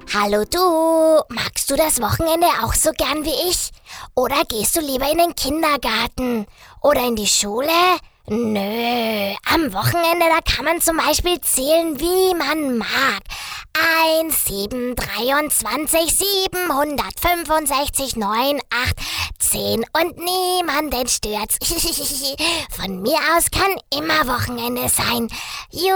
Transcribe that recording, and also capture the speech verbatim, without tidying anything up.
Hallo du, magst du das Wochenende auch so gern wie ich? Oder gehst du lieber in den Kindergarten? Oder in die Schule? Nö, am Wochenende, da kann man zum Beispiel zählen, wie man mag. Eins, sieben, dreiundzwanzig, siebenhundertfünfundsechzig, neun, acht, zehn und niemanden stört's. Von mir aus kann immer Wochenende sein. Juhu!